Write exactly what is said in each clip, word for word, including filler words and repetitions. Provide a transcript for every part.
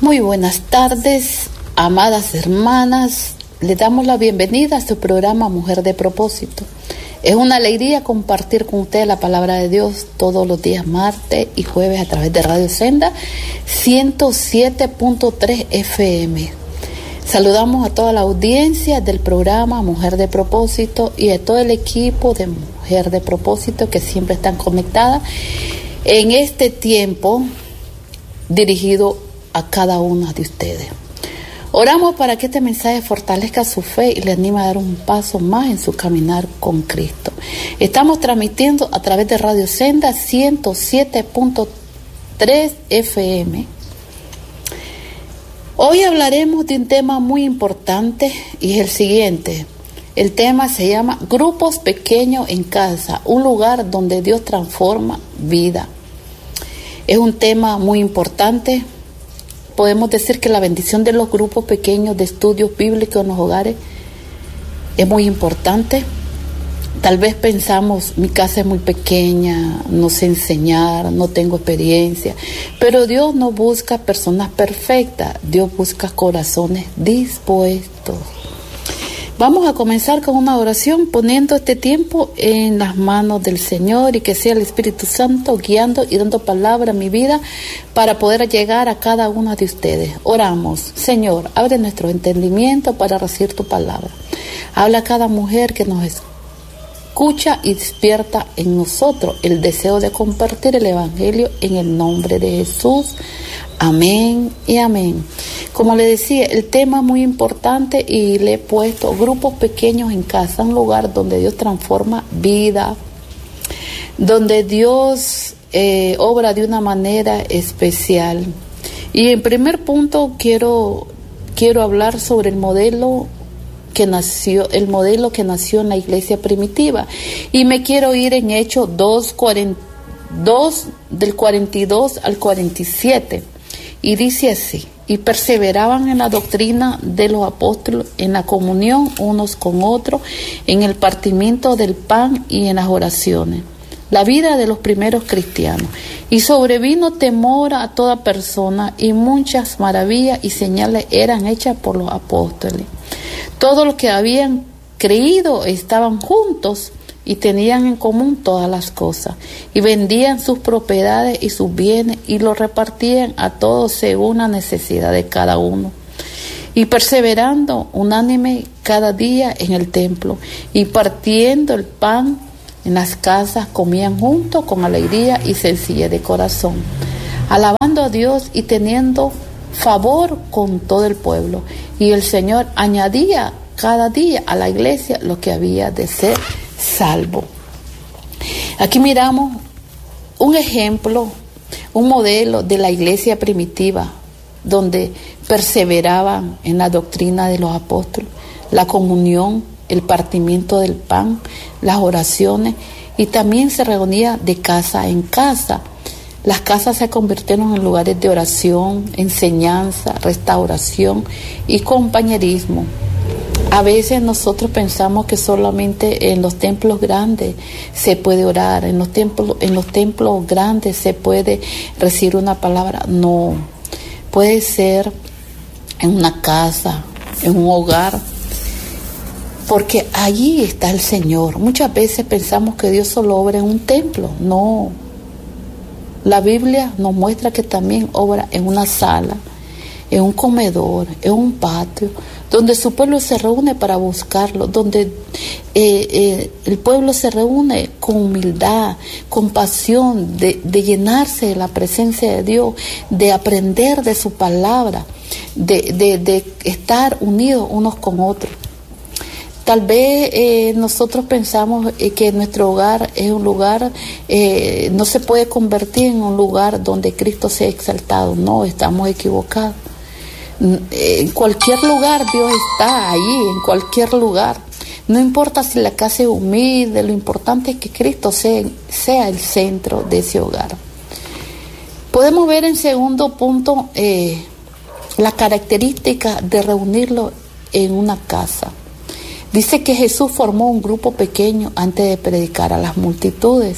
Muy buenas tardes, amadas hermanas. Les damos la bienvenida a su programa Mujer de Propósito. Es una alegría compartir con ustedes la palabra de Dios todos los días martes y jueves a través de Radio Senda ciento siete punto tres F M. Saludamos a toda la audiencia del programa Mujer de Propósito y a todo el equipo de Mujer de Propósito que siempre están conectadas en este tiempo dirigido a cada una de ustedes. Oramos para que este mensaje fortalezca su fe y le anime a dar un paso más en su caminar con Cristo. Estamos transmitiendo a través de Radio Senda ciento siete punto tres F M. Hoy hablaremos de un tema muy importante y es el siguiente. El tema se llama Grupos Pequeños en Casa, un lugar donde Dios transforma vida. Es un tema muy importante. Podemos decir que la bendición de los grupos pequeños de estudios bíblicos en los hogares es muy importante. Tal vez pensamos, mi casa es muy pequeña, no sé enseñar, no tengo experiencia. Pero Dios no busca personas perfectas, Dios busca corazones dispuestos. Vamos a comenzar con una oración poniendo este tiempo en las manos del Señor y que sea el Espíritu Santo guiando y dando palabra a mi vida para poder llegar a cada una de ustedes. Oramos. Señor, abre nuestro entendimiento para recibir tu palabra. Habla a cada mujer que nos escucha y despierta en nosotros el deseo de compartir el Evangelio en el nombre de Jesús. Amén y amén. Como le decía, el tema es muy importante y le he puesto grupos pequeños en casa, un lugar donde Dios transforma vida, donde Dios eh, obra de una manera especial. Y en primer punto quiero, quiero hablar sobre el modelo que nació, el modelo que nació en la iglesia primitiva. Y me quiero ir en Hechos dos, cuarenta, dos del cuarenta y dos al cuarenta y siete. Y dice así: y perseveraban en la doctrina de los apóstoles, en la comunión unos con otros, en el partimiento del pan y en las oraciones. La vida de los primeros cristianos. Y sobrevino temor a toda persona, y muchas maravillas y señales eran hechas por los apóstoles. Todos los que habían creído estaban juntos y tenían en común todas las cosas, y vendían sus propiedades y sus bienes, y los repartían a todos según la necesidad de cada uno. Y perseverando unánime cada día en el templo, y partiendo el pan en las casas, comían juntos con alegría y sencillez de corazón, alabando a Dios y teniendo favor con todo el pueblo. Y el Señor añadía cada día a la iglesia lo que había de ser salvo. Aquí miramos un ejemplo, un modelo de la iglesia primitiva, donde perseveraban en la doctrina de los apóstoles, la comunión, el partimiento del pan, las oraciones, y también se reunía de casa en casa. Las casas se convirtieron en lugares de oración, enseñanza, restauración y compañerismo. A veces nosotros pensamos que solamente en los templos grandes se puede orar, en los templos, en los templos grandes se puede recibir una palabra. No, puede ser en una casa, en un hogar, porque allí está el Señor. Muchas veces pensamos que Dios solo obra en un templo. No, la Biblia nos muestra que también obra en una sala, en un comedor, en un patio, donde su pueblo se reúne para buscarlo, donde eh, eh, el pueblo se reúne con humildad, con pasión, de, de llenarse de la presencia de Dios, de aprender de su palabra, de, de, de estar unidos unos con otros. Tal vez eh, nosotros pensamos eh, que nuestro hogar es un lugar, eh, no se puede convertir en un lugar donde Cristo sea exaltado. No, estamos equivocados. En cualquier lugar Dios está allí, en cualquier lugar. No importa si la casa es humilde, lo importante es que Cristo sea, sea el centro de ese hogar. Podemos ver en segundo punto eh, la característica de reunirlo en una casa. Dice que Jesús formó un grupo pequeño antes de predicar a las multitudes.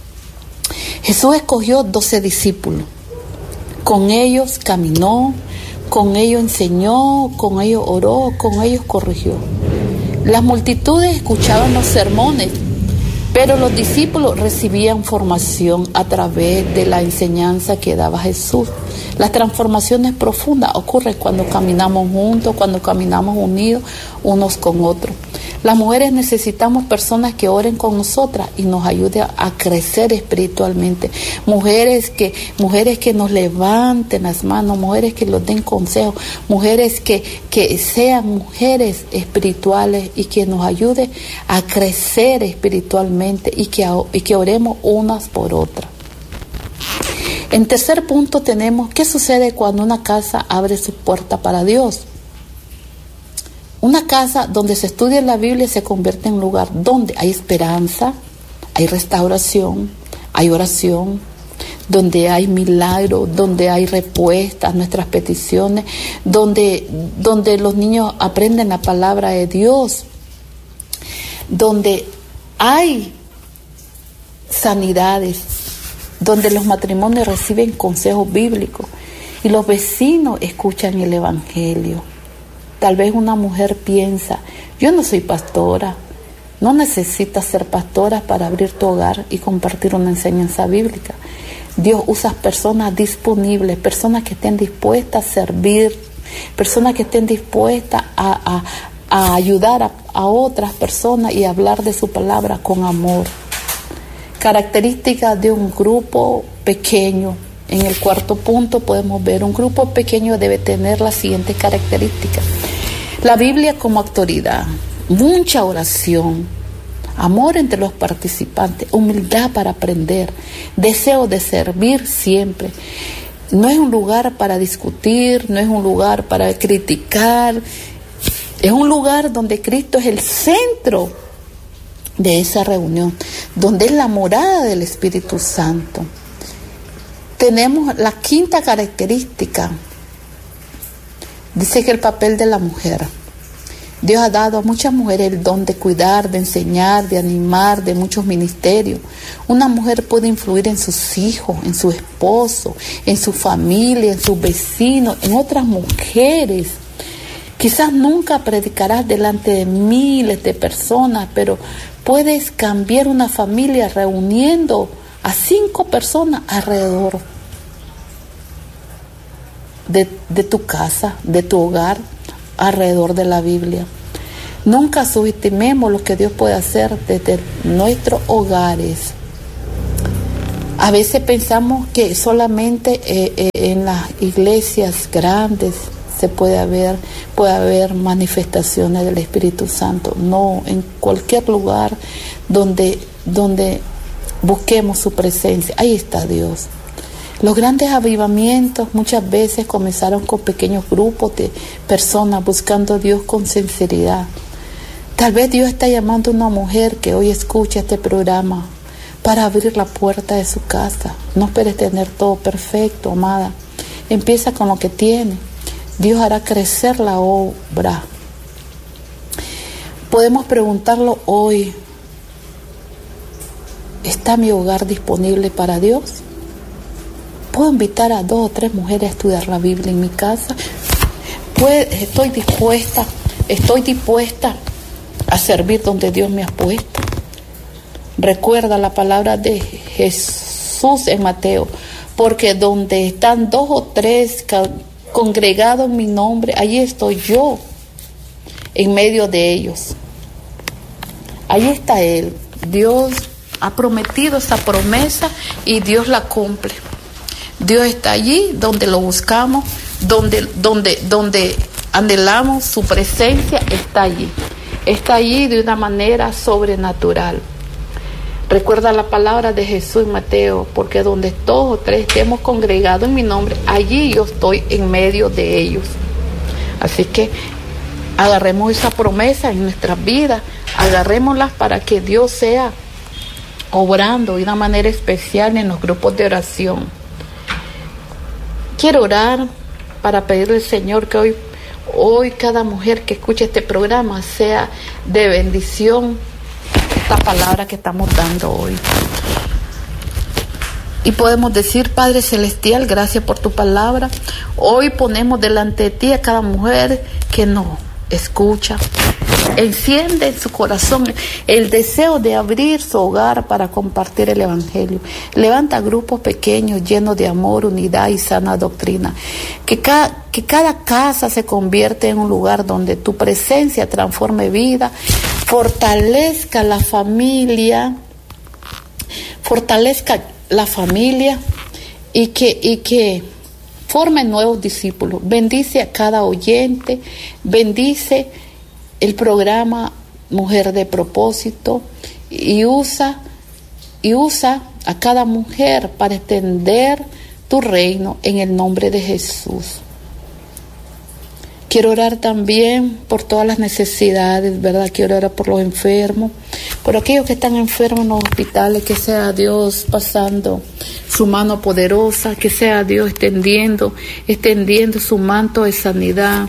Jesús escogió doce discípulos. Con ellos caminó, con ellos enseñó, con ellos oró, con ellos corrigió. Las multitudes escuchaban los sermones, pero los discípulos recibían formación a través de la enseñanza que daba Jesús. Las transformaciones profundas ocurren cuando caminamos juntos, cuando caminamos unidos unos con otros. Las mujeres necesitamos personas que oren con nosotras y nos ayuden a crecer espiritualmente. Mujeres que, mujeres que nos levanten las manos, mujeres que nos den consejos, mujeres que, que sean mujeres espirituales y que nos ayuden a crecer espiritualmente y que, y que oremos unas por otras. En tercer punto tenemos, ¿qué sucede cuando una casa abre su puerta para Dios? Una casa donde se estudia la Biblia se convierte en un lugar donde hay esperanza, hay restauración, hay oración, donde hay milagros, donde hay respuestas a nuestras peticiones, donde, donde los niños aprenden la palabra de Dios, donde hay sanidades, donde los matrimonios reciben consejos bíblicos y los vecinos escuchan el evangelio. Tal vez una mujer piensa, yo no soy pastora, no necesitas ser pastora para abrir tu hogar y compartir una enseñanza bíblica. Dios usa personas disponibles, personas que estén dispuestas a servir, personas que estén dispuestas a, a, a ayudar a, a otras personas y hablar de su palabra con amor. Características de un grupo pequeño. En el cuarto punto podemos ver un grupo pequeño debe tener las siguientes características. La Biblia como autoridad, mucha oración, amor entre los participantes, humildad para aprender, deseo de servir siempre. No es un lugar para discutir, no es un lugar para criticar, es un lugar donde Cristo es el centro de esa reunión, donde es la morada del Espíritu Santo. Tenemos la quinta característica. Dice que el papel de la mujer. Dios ha dado a muchas mujeres el don de cuidar, de enseñar, de animar, de muchos ministerios. Una mujer puede influir en sus hijos, en su esposo, en su familia, en sus vecinos, en otras mujeres. Quizás nunca predicarás delante de miles de personas, pero puedes cambiar una familia reuniendo a cinco personas alrededor de, de tu casa, de tu hogar, alrededor de la Biblia. Nunca subestimemos lo que Dios puede hacer desde nuestros hogares. A veces pensamos que solamente eh, eh, en las iglesias grandes se puede haber, puede haber manifestaciones del Espíritu Santo. No, en cualquier lugar donde, donde busquemos su presencia, ahí está Dios. Los grandes avivamientos muchas veces comenzaron con pequeños grupos de personas buscando a Dios con sinceridad. Tal vez Dios está llamando a una mujer que hoy escucha este programa para abrir la puerta de su casa. No esperes tener todo perfecto, amada. Empieza con lo que tiene. Dios hará crecer la obra. Podemos preguntarlo hoy. ¿Está mi hogar disponible para Dios? ¿Puedo invitar a dos o tres mujeres a estudiar la Biblia en mi casa? Pues estoy dispuesta, estoy dispuesta a servir donde Dios me ha puesto. Recuerda la palabra de Jesús en Mateo, porque donde están dos o tres congregados en mi nombre, allí estoy yo, en medio de ellos. Ahí está Él. Dios ha prometido esa promesa y Dios la cumple. Dios está allí donde lo buscamos, donde, donde, donde anhelamos su presencia, está allí. Está allí de una manera sobrenatural. Recuerda la palabra de Jesús en Mateo, porque donde dos o tres estemos congregados en mi nombre, allí yo estoy en medio de ellos. Así que agarremos esa promesa en nuestras vidas, agarrémosla para que Dios sea obrando de una manera especial en los grupos de oración. Quiero orar para pedirle al Señor que hoy, hoy cada mujer que escuche este programa sea de bendición esta palabra que estamos dando hoy. Y podemos decir: Padre Celestial, gracias por tu palabra. Hoy ponemos delante de ti a cada mujer que nos escucha. Enciende en su corazón el deseo de abrir su hogar para compartir el Evangelio. Levanta grupos pequeños llenos de amor, unidad y sana doctrina. Que cada, que cada casa se convierta en un lugar donde tu presencia transforme vida, fortalezca la familia, fortalezca la familia y que, y que forme nuevos discípulos. Bendice a cada oyente, bendice el programa Mujer de Propósito y usa, y usa a cada mujer para extender tu reino en el nombre de Jesús. Quiero orar también por todas las necesidades, ¿verdad? Quiero orar por los enfermos, por aquellos que están enfermos en los hospitales, que sea Dios pasando su mano poderosa, que sea Dios extendiendo, extendiendo su manto de sanidad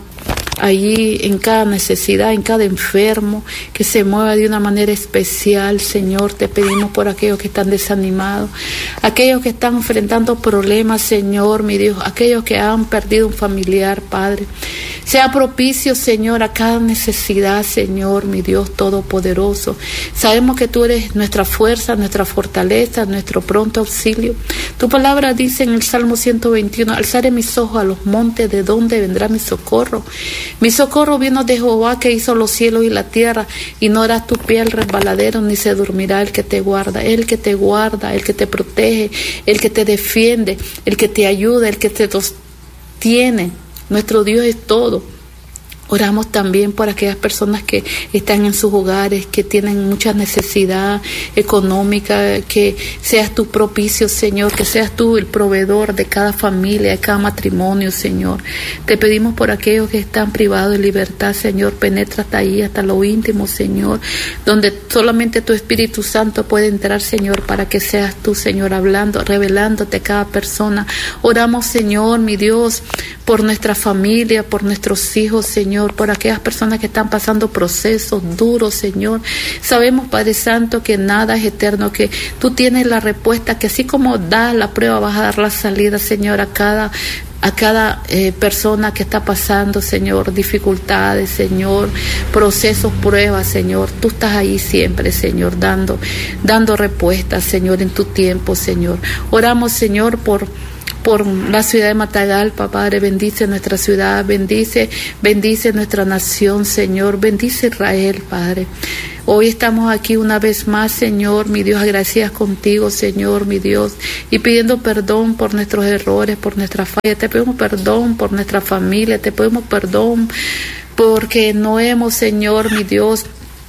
allí en cada necesidad, en cada enfermo, que se mueva de una manera especial. Señor, te pedimos por aquellos que están desanimados, aquellos que están enfrentando problemas, Señor, mi Dios, aquellos que han perdido un familiar, Padre. Sea propicio, Señor, a cada necesidad, Señor, mi Dios Todopoderoso. Sabemos que tú eres nuestra fuerza, nuestra fortaleza, nuestro pronto auxilio. Tu palabra dice en el Salmo ciento veintiuno: alzaré mis ojos a los montes, ¿de dónde vendrá mi socorro? Mi socorro vino de Jehová, que hizo los cielos y la tierra, y no harás tu pie al resbaladero, ni se dormirá el que te guarda. El que te guarda, el que te protege, el que te defiende, el que te ayuda, el que te sostiene. Nuestro Dios es todo. Oramos también por aquellas personas que están en sus hogares, que tienen mucha necesidad económica, que seas tú propicio, Señor, que seas tú el proveedor de cada familia, de cada matrimonio, Señor. Te pedimos por aquellos que están privados de libertad, Señor, penetra hasta ahí, hasta lo íntimo, Señor, donde solamente tu Espíritu Santo puede entrar, Señor, para que seas tú, Señor, hablando, revelándote a cada persona. Oramos, Señor, mi Dios, por nuestra familia, por nuestros hijos, Señor, por aquellas personas que están pasando procesos duros, Señor. Sabemos, Padre Santo, que nada es eterno, que tú tienes la respuesta, que así como das la prueba, vas a dar la salida, Señor, a cada a cada eh, persona que está pasando, Señor, dificultades, Señor, procesos, pruebas, Señor. Tú estás ahí siempre, Señor, dando, dando respuestas, Señor, en tu tiempo, Señor. Oramos, Señor, por por la ciudad de Matagalpa, Padre. Bendice nuestra ciudad, bendice, bendice nuestra nación, Señor, bendice Israel, Padre. Hoy estamos aquí una vez más, Señor, mi Dios, agradecidas contigo, Señor, mi Dios, y pidiendo perdón por nuestros errores, por nuestras fallas. Te pedimos perdón por nuestra familia, te pedimos perdón porque no hemos, Señor, mi Dios,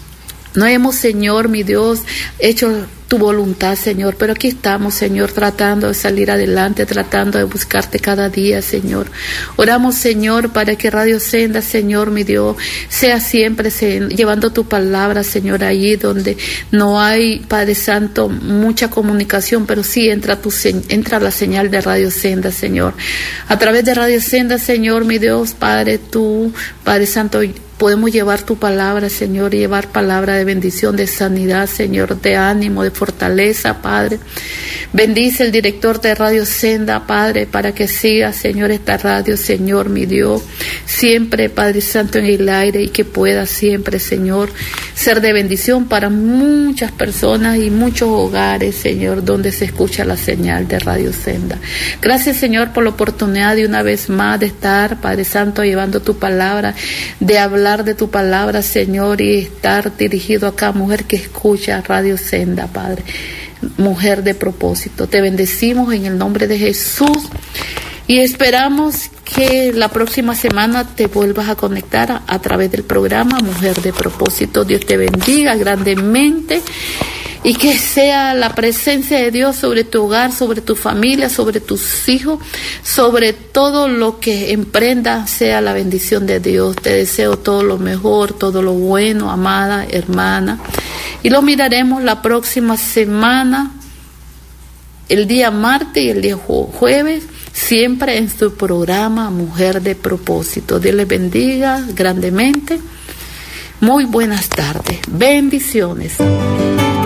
no hemos, Señor, mi Dios, hecho tu voluntad, Señor, pero aquí estamos, Señor, tratando de salir adelante, tratando de buscarte cada día, Señor. Oramos, Señor, para que Radio Senda, Señor, mi Dios, sea siempre se, llevando tu palabra, Señor, allí donde no hay, Padre Santo, mucha comunicación, pero sí entra tu entra la señal de Radio Senda, Señor. A través de Radio Senda, Señor, mi Dios, Padre, tú, Padre Santo, podemos llevar tu palabra, Señor, y llevar palabra de bendición, de sanidad, Señor, de ánimo, de fortaleza, Padre. Bendice el director de Radio Senda, Padre, para que siga, Señor, esta radio, Señor, mi Dios, siempre, Padre Santo, en el aire, y que pueda siempre, Señor, ser de bendición para muchas personas y muchos hogares, Señor, donde se escucha la señal de Radio Senda. Gracias, Señor, por la oportunidad de una vez más de estar, Padre Santo, llevando tu palabra, de hablar de tu palabra, Señor, y estar dirigido a cada mujer que escucha Radio Senda, Padre. Mujer de propósito. Te bendecimos en el nombre de Jesús y esperamos que la próxima semana te vuelvas a conectar a, a través del programa Mujer de Propósito. Dios te bendiga grandemente y que sea la presencia de Dios sobre tu hogar, sobre tu familia, sobre tus hijos, sobre todo lo que emprenda, sea la bendición de Dios. Te deseo todo lo mejor, todo lo bueno, amada hermana. Y lo miraremos la próxima semana, el día martes y el día jueves, siempre en su programa Mujer de Propósito. Dios les bendiga grandemente. Muy buenas tardes. Bendiciones.